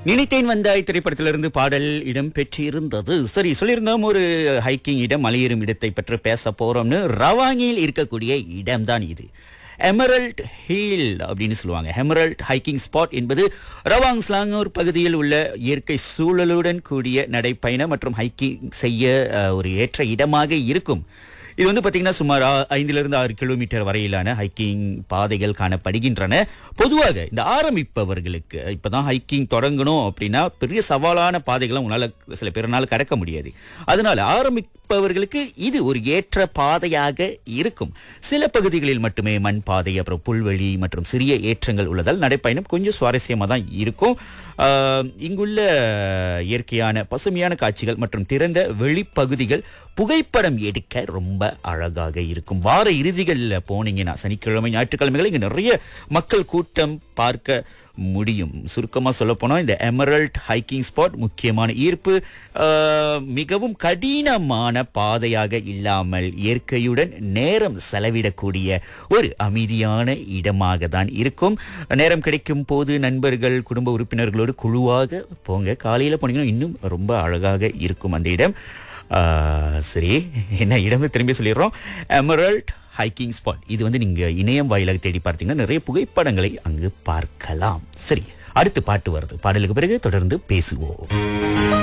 நினைத்தேன் வந்தாய் திரைப்படத்திலிருந்து பாடல் இடம் பெற்றிருந்தது. சரி, சொல்லியிருந்தோம் ஒரு ஹைக்கிங் இடம், மலையேறும் இடத்தை பற்றி பேச போறோம்னு. ரவாங்கியில் இருக்கக்கூடிய இடம்தான் இது. எமரல்ட் ஹில் அப்படின்னு சொல்லுவாங்க. எமரல்ட் ஹைக்கிங் ஸ்பாட் என்பது ரவாங் ஸ்லாங்கூர் பகுதியில் உள்ள இயற்கை சூழலுடன் கூடிய நடைப்பயணம் மற்றும் ஹைக்கிங் செய்ய ஒரு ஏற்ற இடமாக இருக்கும். இது வந்து பார்த்தீங்கன்னா சுமார் 5 to 6 கிலோமீட்டர் வரையிலான ஹைக்கிங் பாதைகள் காணப்படுகின்றன. பொதுவாக இந்த ஆரம்பிப்பவர்களுக்கு இப்பதான் ஹைக்கிங் தொடங்கணும் அப்படின்னா பெரிய சவாலான பாதைகளை உங்களால சில பேர்னால கடக்க முடியாது. அதனால ஆரம்பிப்பவர்களுக்கு இது ஒரு ஏற்ற பாதையாக இருக்கும். சில பகுதிகளில் மட்டுமே மண் பாதை, அப்புறம் புல்வெளி மற்றும் சிறிய ஏற்றங்கள் உள்ளதால் நடைப்பயணம் கொஞ்சம் சுவாரஸ்யமா தான் இருக்கும். இங்குள்ள இயற்கையான பசுமையான காட்சிகள் மற்றும் திறந்த வெளிப்பகுதிகள் புகைப்படம் எடுக்க ரொம்ப அழகாக இருக்கும். வார இறுதிகளில் போனீங்கன்னா சனிக்கிழமை, ஞாயிற்றுக்கிழமைகள் இங்க நிறைய மக்கள் கூட்டம் பார்க்க முடியும். சுருக்கமாக சொல்ல போனா இந்த எமரல்ட் ஹைக்கிங் ஸ்பாட் முக்கியமான ஈர்ப்பு மிகவும் கடினமான பாதையாக இல்லாமல் இயற்கையுடன் நேரம் செலவிடக்கூடிய ஒரு அமைதியான இடமாக தான் இருக்கும். நேரம் கிடைக்கும் போது நண்பர்கள், குடும்ப உறுப்பினர்களோடு குழுவாக போங்க. காலையில் போனீங்கன்னா இன்னும் ரொம்ப அழகாக இருக்கும் அந்த இடம். சரி, என்ன இடம்னு திரும்பி சொல்லிடுறோம். Emerald hiking spot. இது வந்து நீங்க இணையம் வாயிலாக தேடி பார்த்தீங்கன்னா நிறைய புகைப்படங்களை அங்கு பார்க்கலாம். சரி, அடுத்து பாட்டு வருது. பாடலுக்கு பிறகு தொடர்ந்து பேசுவோம்.